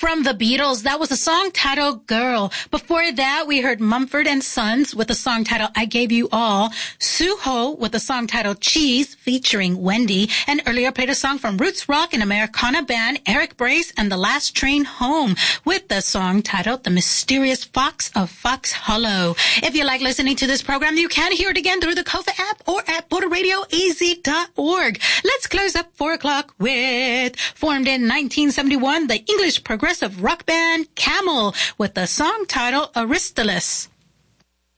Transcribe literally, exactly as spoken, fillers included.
From the Beatles, that was a song titled Girl. Before that, we heard Mumford and Sons with the song titled I Gave You All, Suho with the song titled Cheese featuring Wendy, and earlier played a song from Roots Rock and Americana band Eric Brace and The Last Train Home with the song titled The Mysterious Fox of Fox Hollow. If you like listening to this program, you can hear it again through the Kofa app or at border radio a z dot org. Let's close up four o'clock with, formed in nineteen seventy-one, the English progressive rock band Camel with the song titled Aristoteles.